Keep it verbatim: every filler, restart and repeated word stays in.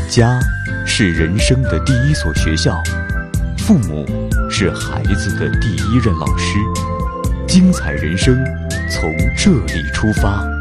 家是人生的第一所学校，父母是孩子的第一任老师。精彩人生从这里出发。